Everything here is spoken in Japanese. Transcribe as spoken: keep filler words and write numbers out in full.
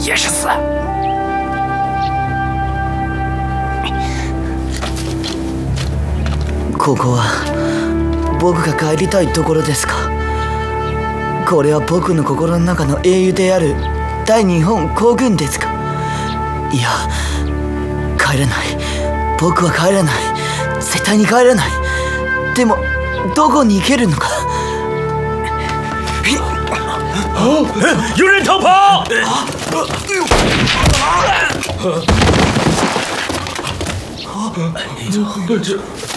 也是死。 ここは僕が帰りたいところですか。これは僕の心の中の英雄である大日本皇軍ですか。いや、帰れない。僕は帰れない。絶対に帰れない。でもどこに行けるのか。 有人逃跑！ 这